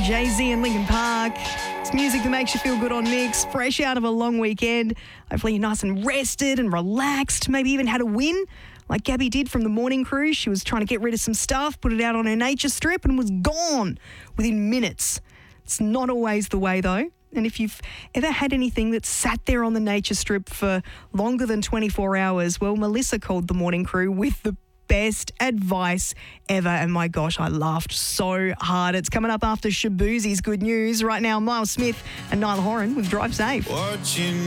Jay-Z and Linkin Park. It's music that makes you feel good on Mix, fresh out of a long weekend. Hopefully you're nice and rested and relaxed, maybe even had a win like Gabby did from the morning cruise. She was trying to get rid of some stuff, put it out on her nature strip and was gone within minutes. It's not always the way though. And if you've ever had anything that sat there on the nature strip for longer than 24 hours, well, Melissa called the morning crew with the best advice ever. And my gosh, I laughed so hard. It's coming up after Shabuzi's good news. Right now, Miles Smith and Niall Horan with Drive Safe. Watching